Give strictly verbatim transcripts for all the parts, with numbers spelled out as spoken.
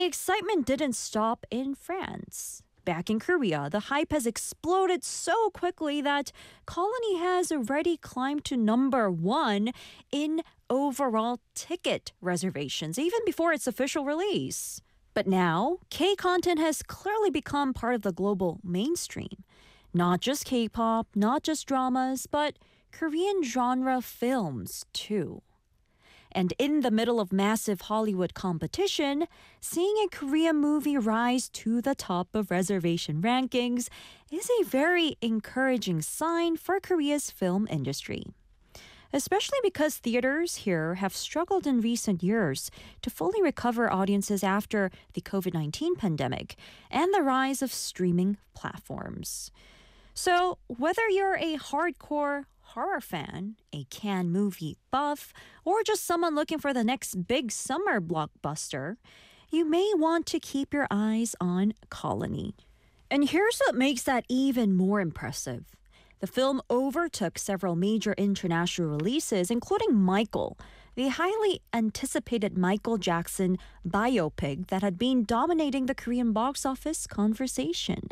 excitement didn't stop in France. Back in Korea, the hype has exploded so quickly that Colony has already climbed to number one in overall ticket reservations, even before its official release. But now, K content has clearly become part of the global mainstream. Not just K-pop, not just dramas, but Korean genre films too. And in the middle of massive Hollywood competition, seeing a Korean movie rise to the top of reservation rankings is a very encouraging sign for Korea's film industry. Especially because theaters here have struggled in recent years to fully recover audiences after the covid nineteen pandemic and the rise of streaming platforms. So, whether you're a hardcore horror fan, a Cannes movie buff, or just someone looking for the next big summer blockbuster, you may want to keep your eyes on Colony. And here's what makes that even more impressive. The film overtook several major international releases, including Michael, the highly anticipated Michael Jackson biopic that had been dominating the Korean box office conversation.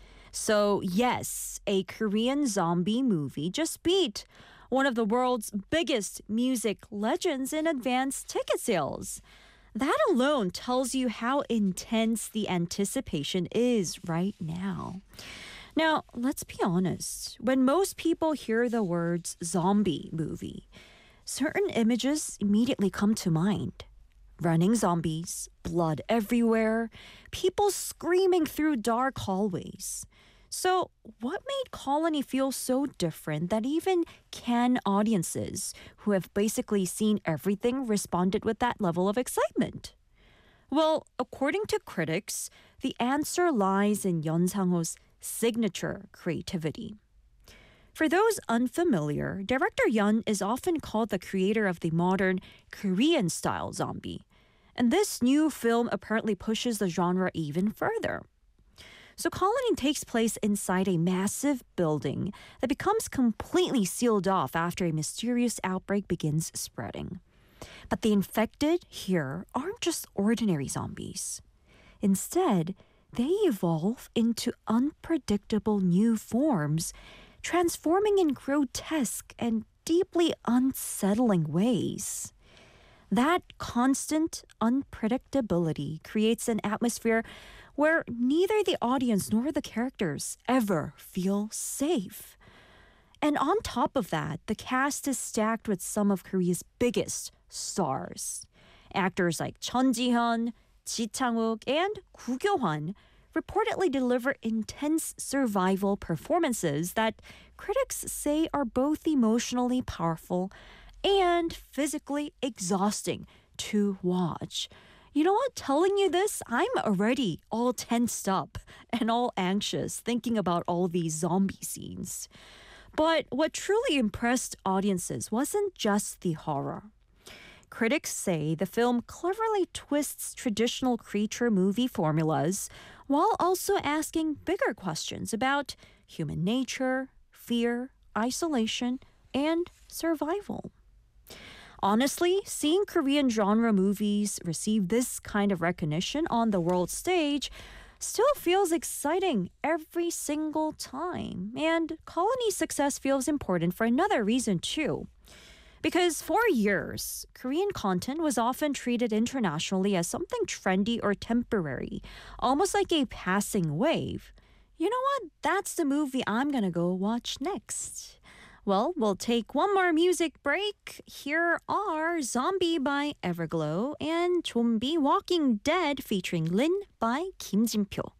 So, yes, a Korean zombie movie just beat one of the world's biggest music legends in advance ticket sales. That alone tells you how intense the anticipation is right now. Now, let's be honest. When most people hear the words zombie movie, certain images immediately come to mind. Running zombies, blood everywhere, people screaming through dark hallways. So, what made Colony feel so different that even Cannes audiences, who have basically seen everything, responded with that level of excitement? Well, according to critics, the answer lies in Yeon Sang-ho's signature creativity. For those unfamiliar, director Yeon is often called the creator of the modern Korean-style zombie. And this new film apparently pushes the genre even further. So Colony takes place inside a massive building that becomes completely sealed off after a mysterious outbreak begins spreading. But the infected here aren't just ordinary zombies. Instead, they evolve into unpredictable new forms, transforming in grotesque and deeply unsettling ways. That constant unpredictability creates an atmosphere where neither the audience nor the characters ever feel safe. And on top of that, the cast is stacked with some of Korea's biggest stars. Actors like Chun Ji-hyun, Ji Chang-wook, and Gu Kyo-hwan reportedly deliver intense survival performances that critics say are both emotionally powerful and physically exhausting to watch. You know what? Telling you this, I'm already all tensed up and all anxious thinking about all these zombie scenes. But what truly impressed audiences wasn't just the horror. Critics say the film cleverly twists traditional creature movie formulas while also asking bigger questions about human nature, fear, isolation, and survival. Honestly, seeing Korean genre movies receive this kind of recognition on the world stage still feels exciting every single time. And Colony's success feels important for another reason too. Because for years, Korean content was often treated internationally as something trendy or temporary, almost like a passing wave. You know what? That's the movie I'm gonna go watch next. Well, we'll take one more music break. Here are Zombie by Everglow and Zombie Walking Dead featuring Lin by Kim Jin-pyo.